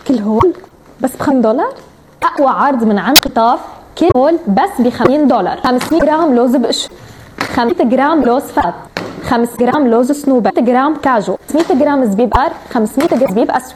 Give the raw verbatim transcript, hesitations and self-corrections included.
كل هول بس ب خمسين دولار. اقوى عرض من عند قطاف، كل هول بس ب خمسين دولار. خمسمية جرام لوز بقشر، خمسمية جرام لوز فات، خمسة جرام لوز صنوبر، خمسمية جرام كاجو، خمسمية جرام زبيب قار، خمسمية جرام زبيب اسود.